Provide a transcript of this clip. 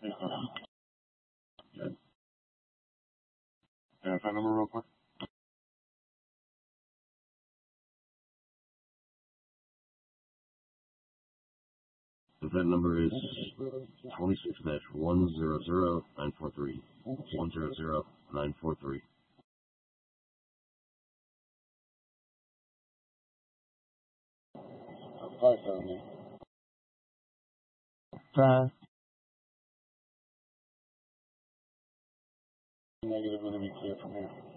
Good. Verify number real quick. The VIN number is 26-100943. 100943. Negative, going to be clear from here.